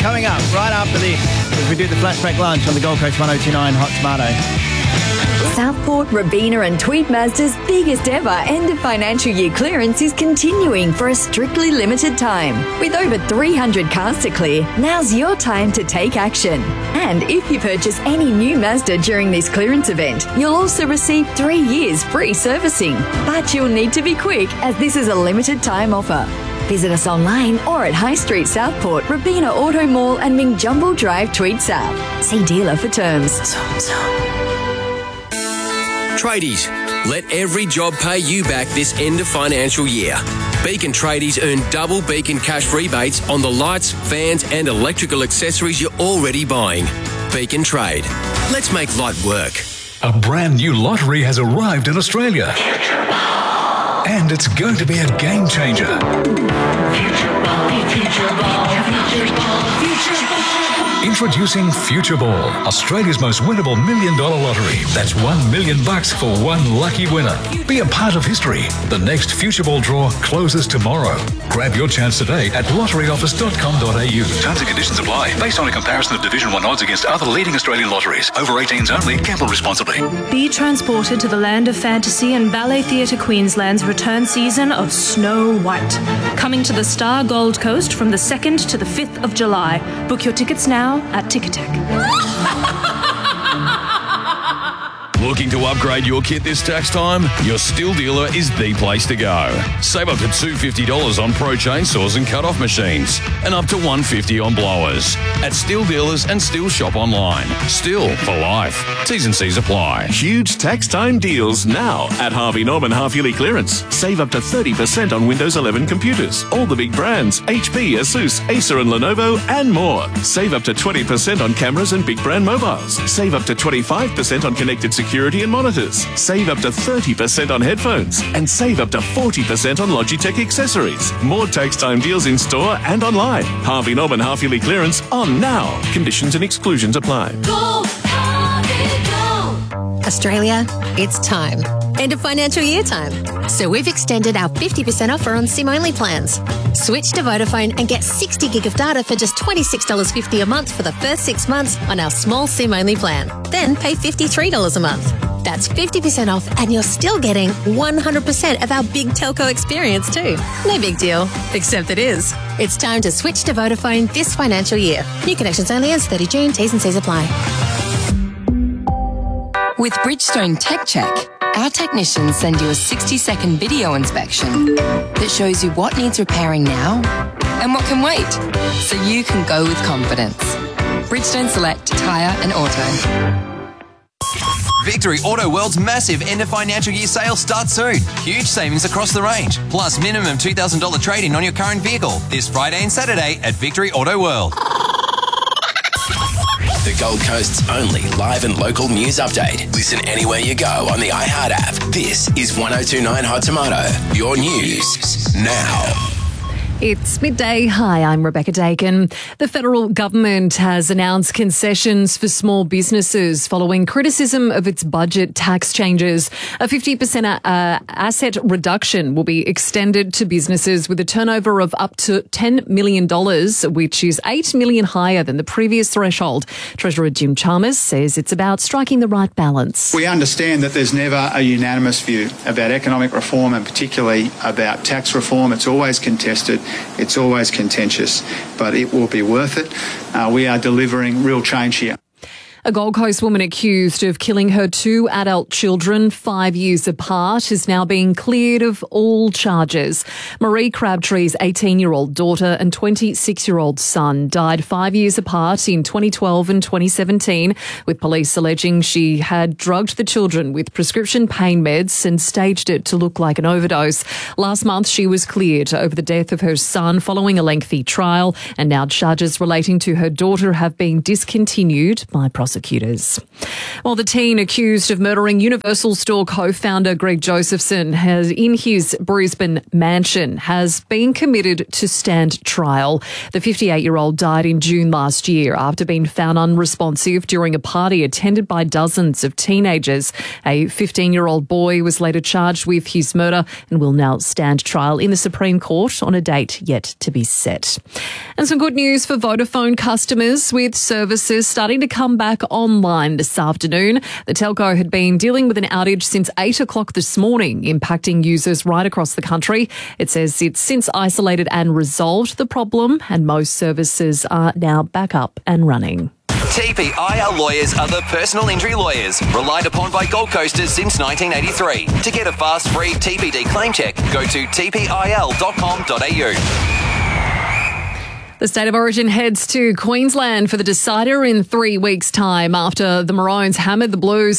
Coming up right after this, as we do the flashback lunch on the Gold Coast 1029 Hot Tomato. Southport, Robina and Tweed Mazda's biggest ever end of financial year clearance is continuing for a strictly limited time. With over 300 cars to clear, now's your time to take action. And if you purchase any new Mazda during this clearance event, you'll also receive 3 years free servicing. But you'll need to be quick as this is a limited time offer. Visit us online or at High Street Southport, Robina Auto Mall and Mingjumble Drive, Tweed South. See dealer for terms. Tradies, let every job pay you back this end of financial year. Beacon Tradies earn double Beacon cash rebates on the lights, fans and electrical accessories you're already buying. Beacon Trade. Let's make light work. A brand new lottery has arrived in Australia. And it's going to be a game changer. Introducing Future Ball, Australia's most winnable $1 million lottery. That's $1 million for one lucky winner. Be a part of history. The next Future Ball draw closes tomorrow. Grab your chance today at lotteryoffice.com.au. Terms and conditions apply. Based on a comparison of Division 1 odds against other leading Australian lotteries. Over 18s only. Gamble responsibly. Be transported to the land of fantasy and Ballet Theatre Queensland's return season of Snow White. Coming to the Star Gold Coast from the 2nd to the 5th of July. Book your tickets now at Ticketek. Looking to upgrade your kit this tax time? Your Stihl dealer is the place to go. Save up to $250 on Pro chainsaws and cut-off machines, and up to $150 on blowers. At Stihl dealers and Stihl shop online. Stihl for life. T's and C's apply. Huge tax time deals now at Harvey Norman half-yearly clearance. Save up to 30% on Windows 11 computers. All the big brands, HP, Asus, Acer and Lenovo, and more. Save up to 20% on cameras and big brand mobiles. Save up to 25% on connected security and monitors. Save up to 30% on headphones. And save up to 40% on Logitech accessories. More tax time deals in store and online. Harvey Norman half-yearly clearance on now. Conditions and exclusions apply. Go, Harvey, go! Australia, it's time. End of financial year time. So we've extended our 50% offer on SIM-only plans. Switch to Vodafone and get 60 gig of data for just $26.50 a month for the first 6 months on our small SIM-only plan. Then pay $53 a month. That's 50% off and you're still getting 100% of our big telco experience too. No big deal, except it is. It's time to switch to Vodafone this financial year. New connections only ends 30 June. T's and C's apply. With Bridgestone Tech Check, our technicians send you a 60-second video inspection that shows you what needs repairing now and what can wait, so you can go with confidence. Bridgestone Select Tyre and Auto. Victory Auto World's massive end of financial year sale starts soon. Huge savings across the range, plus minimum $2,000 trade-in on your current vehicle this Friday and Saturday at Victory Auto World. The Gold Coast's only live and local news update. Listen anywhere you go on the iHeart app. This is 1029 Hot Tomato. Your news now. It's midday. Hi, I'm Rebecca Dakin. The federal government has announced concessions for small businesses following criticism of its budget tax changes. A 50% asset reduction will be extended to businesses with a turnover of up to $10 million, which is $8 million higher than the previous threshold. Treasurer Jim Chalmers says it's about striking the right balance. We understand that there's never a unanimous view about economic reform and particularly about tax reform. It's always contested. It's always contentious, but it will be worth it. We are delivering real change here. A Gold Coast woman accused of killing her 2 adult children 5 years apart is now being cleared of all charges. Marie Crabtree's 18-year-old daughter and 26-year-old son died 5 years apart in 2012 and 2017, with police alleging she had drugged the children with prescription pain meds and staged it to look like an overdose. Last month, she was cleared over the death of her son following a lengthy trial, and now charges relating to her daughter have been discontinued by prosecutors. prosecutors. Well, the teen accused of murdering Universal Store co-founder Greg Josephson in his Brisbane mansion has been committed to stand trial. The 58-year-old died in June last year after being found unresponsive during a party attended by dozens of teenagers. A 15-year-old boy was later charged with his murder and will now stand trial in the Supreme Court on a date yet to be set. And some good news for Vodafone customers, with services starting to come back online this afternoon. The telco had been dealing with an outage since 8 o'clock this morning, impacting users right across the country. It says it's since isolated and resolved the problem, and most services are now back up and running. TPIL lawyers are the personal injury lawyers relied upon by Gold Coasters since 1983. To get a fast, free TPD claim check, go to tpil.com.au. The State of Origin heads to Queensland for the decider in 3 weeks' time after the Maroons hammered the Blues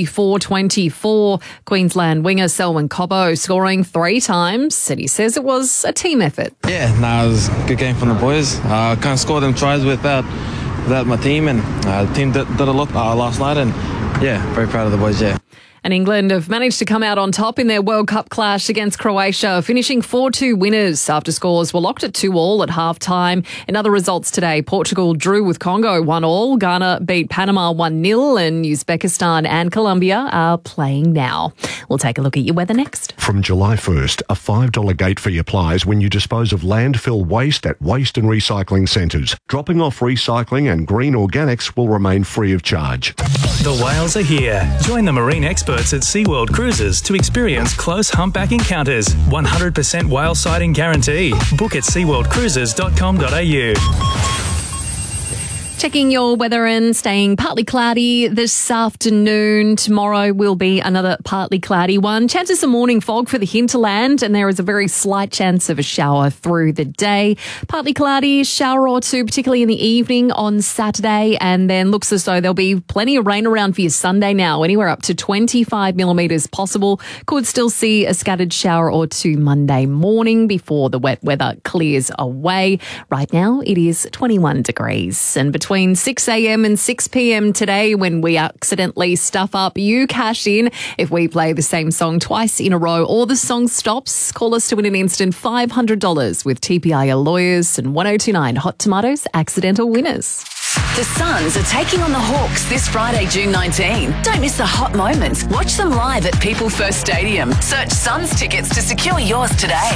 44-24. Queensland winger Selwyn Cobbo scoring 3 times, and he says it was a team effort. Yeah, it was a good game from the boys. Can't score them tries without my team, and the team did a lot last night, and yeah, very proud of the boys, yeah. And England have managed to come out on top in their World Cup clash against Croatia, finishing 4-2 winners after scores were locked at 2-2 at half-time. In other results today, Portugal drew with Congo 1-1, Ghana beat Panama 1-0, and Uzbekistan and Colombia are playing now. We'll take a look at your weather next. From July 1st, a $5 gate fee applies when you dispose of landfill waste at waste and recycling centres. Dropping off recycling and green organics will remain free of charge. The whales are here. Join the marine experts at SeaWorld Cruises to experience close humpback encounters. 100% whale sighting guarantee. Book at seaworldcruises.com.au. Checking your weather and staying partly cloudy this afternoon. Tomorrow will be another partly cloudy one. Chances of morning fog for the hinterland, and there is a very slight chance of a shower through the day. Partly cloudy, shower or two, particularly in the evening on Saturday, and then looks as though there'll be plenty of rain around for your Sunday now, anywhere up to 25 millimetres possible. Could still see a scattered shower or two Monday morning before the wet weather clears away. Right now it is 21 degrees, and between 6 a.m. and 6 p.m. today, when we accidentally stuff up, you cash in if we play the same song twice in a row or the song stops. Call us to win an instant $500 with TPIL lawyers and 1029 Hot Tomatoes accidental winners. The Suns are taking on the Hawks this Friday, June 19. Don't miss the hot moments. Watch them live at People First Stadium. Search Suns tickets to secure yours today.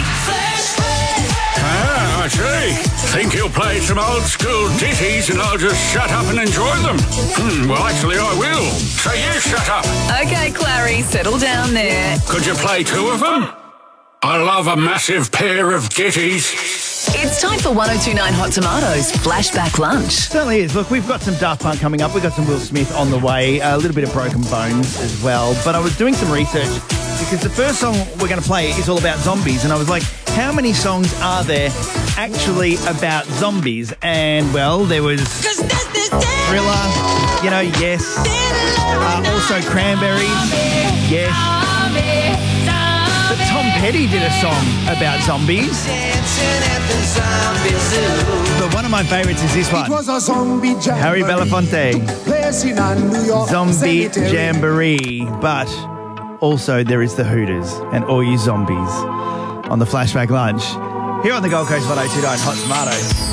Ah, I see. Think you'll play some old school ditties and I'll just shut up and enjoy them? Well, actually, I will. So you shut up. Okay, Clary, settle down there. Could you play 2 of them? I love a massive pair of ditties. It's time for 1029 Hot Tomatoes Flashback Lunch. Certainly is. Look, we've got some Daft Punk coming up. We've got some Will Smith on the way, a little bit of Broken Bones as well. But I was doing some research because the first song we're going to play is all about zombies. And I was like, how many songs are there actually about zombies? And, well, there was Thriller, yes. Also Cranberries, yes. But Tom Petty did a song about zombies. But one of my favourites is this one. Harry Belafonte. Zombie Jamboree. But also there is the Hooters and all you zombies on the Flashback Lunch here on the Gold Coast 1029 Hot Tomatoes.